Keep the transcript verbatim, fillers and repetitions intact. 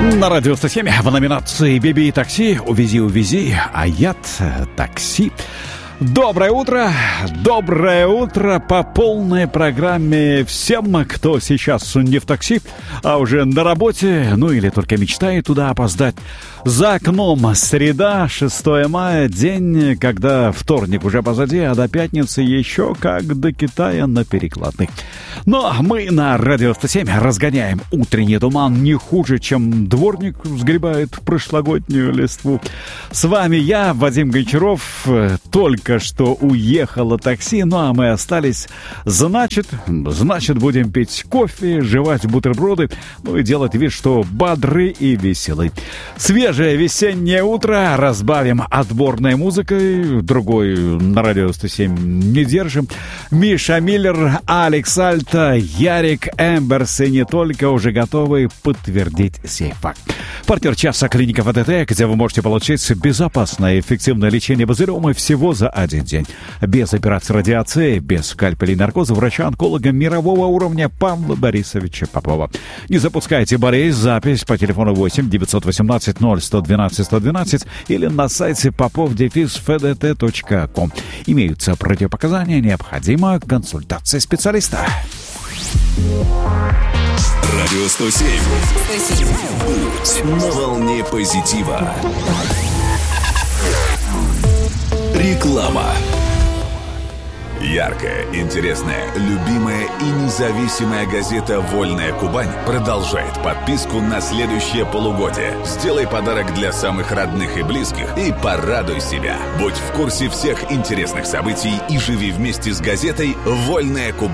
На радио сто семь в номинации «Биби и такси» «Увези, увези», «Аят такси». Доброе утро, доброе утро по полной программе всем, кто сейчас не в такси, а уже на работе, ну или только мечтает туда опоздать. За окном среда, шестое мая, день, когда вторник уже позади, а до пятницы еще как до Китая на перекладных. Но мы на радио сто семь разгоняем утренний туман не хуже, чем дворник сгребает прошлогоднюю листву. С вами я, Вадим Гончаров, только что уехало такси, ну а мы остались. Значит, значит, будем пить кофе, жевать бутерброды, ну и делать вид, что бодры и веселы. Свежее весеннее утро разбавим отборной музыкой, другой на радио сто семь не держим. Миша Миллер, Алекс Альта, Ярик Эмберс и не только уже готовы подтвердить сей факт. Партнер часа — клиника ВТТ, где вы можете получить безопасное и эффективное лечение базилиома всего за один день. Без операции радиации, без скальпеля и наркоза врача-онколога мирового уровня Павла Борисовича Попова. Не запускайте болезнь. Запись по телефону восемь девятьсот восемнадцать ноль сто двенадцать сто двенадцать или на сайте попов дефис фдт точка ком. Имеются противопоказания, необходима консультация специалиста. Радио сто семь. Будь на волне позитива. Реклама. Яркая, интересная, любимая и независимая газета «Вольная Кубань» продолжает подписку на следующее полугодие. Сделай подарок для самых родных и близких и порадуй себя. Будь в курсе всех интересных событий и живи вместе с газетой «Вольная Кубань».